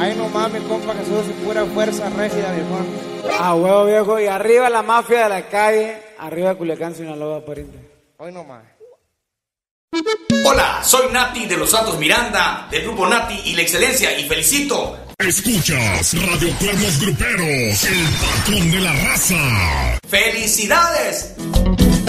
Ahí nomás, mi compa Jesús, y pura fuerza rígida, viejo. Ah, huevo, viejo. Y arriba la mafia de la calle. Arriba Culiacán, Sinaloa, pariente. Hoy nomás. Hola, soy Nati de los Santos Miranda, del grupo Nati y la Excelencia, y felicito. Escuchas Radio Cuernos Gruperos, el patrón de la raza. ¡Felicidades!